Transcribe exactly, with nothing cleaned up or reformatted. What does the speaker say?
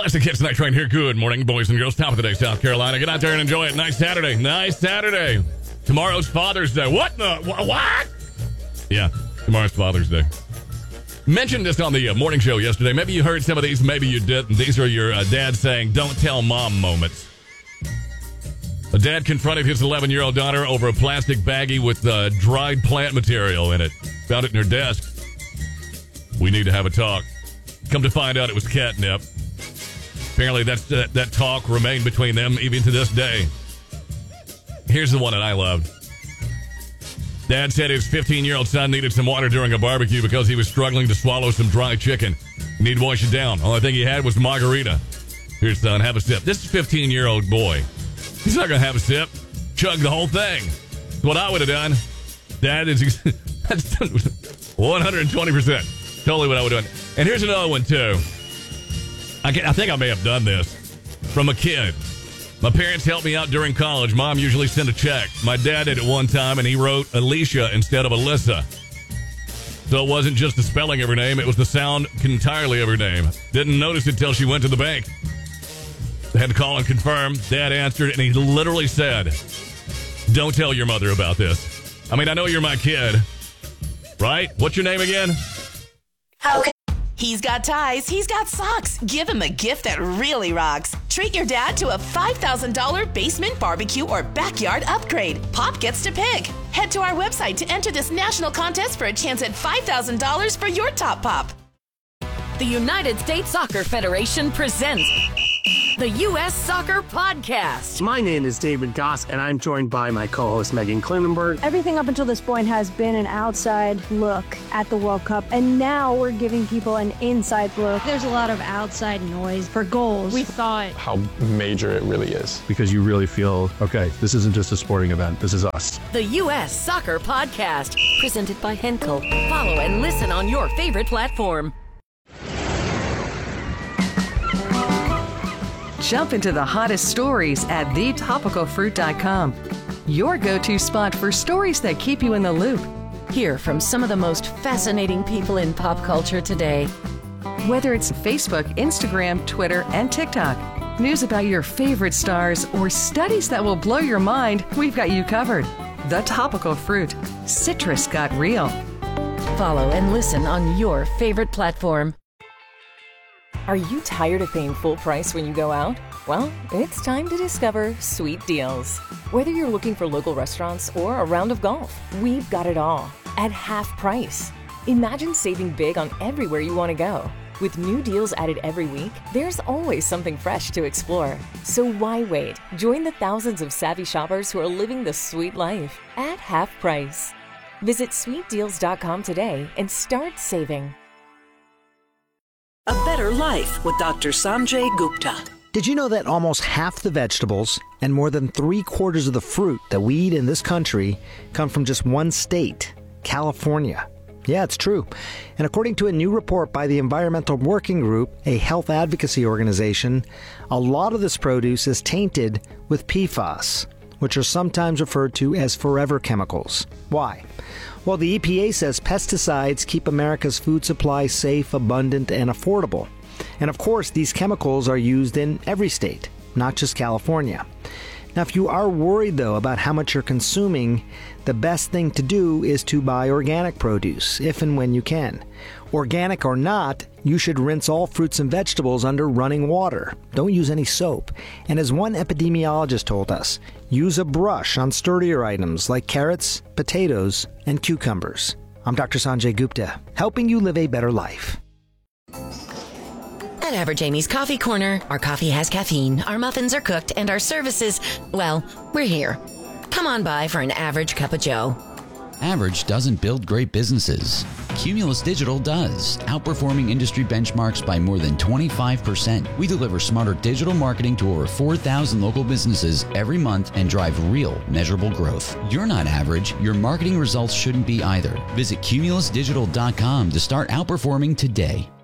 Classic Hits Night Train here. Good morning, boys and girls. Top of the day, South Carolina. Get out there and enjoy it. Nice Saturday. Nice Saturday. Tomorrow's Father's Day. What the? Wh- what? Yeah, tomorrow's Father's Day. Mentioned this on the uh, morning show yesterday. Maybe you heard some of these. Maybe you didn't. These are your uh, dad saying, don't tell mom moments. A dad confronted his eleven-year-old daughter over a plastic baggie with uh, dried plant material in it. Found it in her desk. We need to have a talk. Come to find out it was catnip. Apparently that's, that, that talk remained between them even to this day. Here's the one that I loved. Dad said his fifteen-year-old son needed some water during a barbecue because he was struggling to swallow some dry chicken. Need to wash it down. Only thing he had was margarita. Here, son, have a sip. This is fifteen-year-old boy. He's not going to have a sip. Chug the whole thing. That's what I would have done. Dad is that's one hundred twenty percent. Totally what I would have done. And here's another one, too. I, can, I think I may have done this. From a kid. My parents helped me out during college. Mom usually sent a check. My dad did it one time, and he wrote Alicia instead of Alyssa. So it wasn't just the spelling of her name. It was the sound entirely of her name. Didn't notice it till she went to the bank. They had to call and confirm. Dad answered, and he literally said, don't tell your mother about this. I mean, I know you're my kid. Right? What's your name again? How can- He's got ties, he's got socks. Give him a gift that really rocks. Treat your dad to a five thousand dollars basement barbecue or backyard upgrade. Pop gets to pick. Head to our website to enter this national contest for a chance at five thousand dollars for your top pop. The United States Soccer Federation presents the U S Soccer Podcast. My name is David Goss, and I'm joined by my co-host Megan Klinenberg. Everything up until this point has been an outside look at the World Cup, and now we're giving people an inside look. There's a lot of outside noise for goals. We thought how major it really is. Because you really feel, okay, this isn't just a sporting event, this is us. The U S Soccer Podcast, presented by Henkel. Follow and listen on your favorite platform. Jump into the hottest stories at the topical fruit dot com. Your go-to spot for stories that keep you in the loop. Hear from some of the most fascinating people in pop culture today. Whether it's Facebook, Instagram, Twitter, and TikTok, news about your favorite stars, or studies that will blow your mind, we've got you covered. The Topical Fruit. Citrus got real. Follow and listen on your favorite platform. Are you tired of paying full price when you go out? Well, it's time to discover Sweet Deals. Whether you're looking for local restaurants or a round of golf, we've got it all at half price. Imagine saving big on everywhere you want to go. With new deals added every week, there's always something fresh to explore. So why wait? Join the thousands of savvy shoppers who are living the sweet life at half price. Visit sweet deals dot com today and start saving. A Better Life with Doctor Sanjay Gupta. Did you know that almost half the vegetables and more than three quarters of the fruit that we eat in this country come from just one state, California? Yeah, it's true. And according to a new report by the Environmental Working Group, a health advocacy organization, a lot of this produce is tainted with P FAS, which are sometimes referred to as forever chemicals. Why? Well, the E P A says pesticides keep America's food supply safe, abundant, and affordable. And of course, these chemicals are used in every state, not just California. Now, if you are worried, though, about how much you're consuming, the best thing to do is to buy organic produce, if and when you can. Organic or not, you should rinse all fruits and vegetables under running water. Don't use any soap. And as one epidemiologist told us, use a brush on sturdier items like carrots, potatoes, and cucumbers. I'm Doctor Sanjay Gupta, helping you live a better life. At Average Amy's Coffee Corner, our coffee has caffeine, our muffins are cooked, and our services, well, we're here. Come on by for an average cup of joe. Average doesn't build great businesses. Cumulus Digital does, outperforming industry benchmarks by more than twenty-five percent. We deliver smarter digital marketing to over four thousand local businesses every month and drive real, measurable growth. You're not average. Your marketing results shouldn't be either. Visit cumulus digital dot com to start outperforming today.